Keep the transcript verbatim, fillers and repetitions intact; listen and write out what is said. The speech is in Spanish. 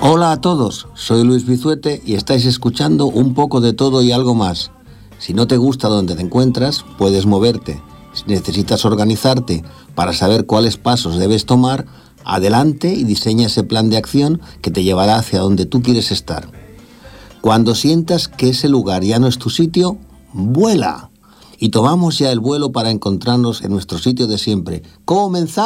Hola a todos, soy Luis Bizuete y estáis escuchando Un poco de todo y algo más. Si no te gusta donde te encuentras, puedes moverte. Si necesitas organizarte para saber cuáles pasos debes tomar, adelante y diseña ese plan de acción que te llevará hacia donde tú quieres estar. Cuando sientas que ese lugar ya no es tu sitio, vuela. Y tomamos ya el vuelo para encontrarnos en nuestro sitio de siempre. ¡Comenzamos!